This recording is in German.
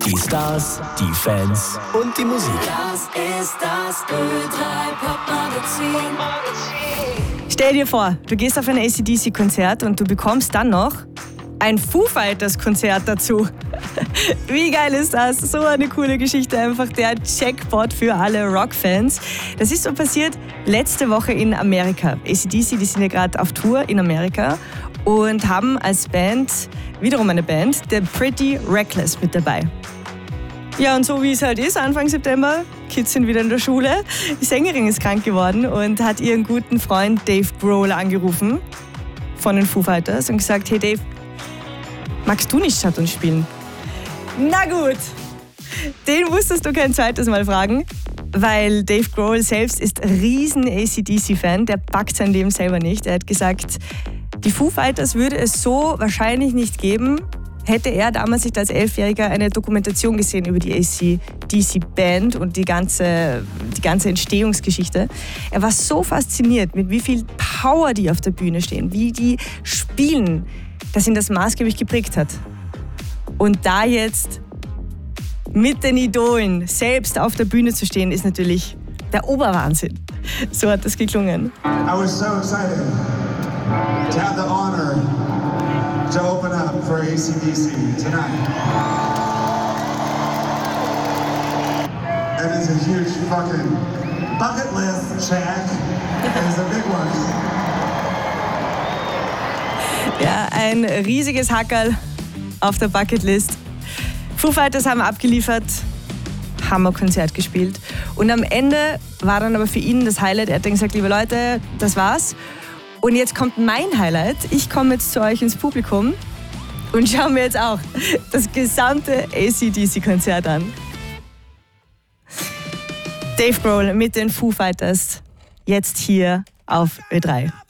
Die Stars, die Fans und die Musik. Das ist das Ö3 Pop-Magazin. Stell dir vor, du gehst auf ein AC/DC-Konzert und du bekommst dann noch ein Foo Fighters-Konzert dazu. Wie geil ist das? So eine coole Geschichte, einfach der Jackpot für alle Rockfans. Das ist so passiert letzte Woche in Amerika. AC/DC, die sind ja gerade auf Tour in Amerika und haben als Band, wiederum eine Band, The Pretty Reckless mit dabei. Ja, und so wie es halt ist, Anfang September, Kids sind wieder in der Schule, die Sängerin ist krank geworden und hat ihren guten Freund Dave Grohl angerufen von den Foo Fighters und gesagt, hey Dave, magst du nicht statt uns spielen? Na gut, den musstest du kein zweites Mal fragen, weil Dave Grohl selbst ist riesen AC/DC-Fan, der packt sein Leben selber nicht. Er hat gesagt, die Foo Fighters würde es so wahrscheinlich nicht geben, hätte er damals nicht als 11-Jähriger eine Dokumentation gesehen über die AC/DC-Band und die ganze Entstehungsgeschichte. Er war so fasziniert, mit wie viel Power die auf der Bühne stehen, wie die spielen, dass ihn das maßgeblich geprägt hat. Und da jetzt mit den Idolen selbst auf der Bühne zu stehen, ist natürlich der Oberwahnsinn. So hat das geklungen. I was so excited to have the honor to open up for AC/DC tonight. That is a huge fucking bucket list check. That is a big one. Ja, ein riesiges Hackerl auf der Bucketlist. Foo Fighters haben abgeliefert, Hammerkonzert gespielt. Und am Ende war dann aber für ihn das Highlight. Er hat dann gesagt, liebe Leute, das war's. Und jetzt kommt mein Highlight. Ich komme jetzt zu euch ins Publikum und schaue mir jetzt auch das gesamte AC/DC-Konzert an. Dave Grohl mit den Foo Fighters, jetzt hier auf Ö3.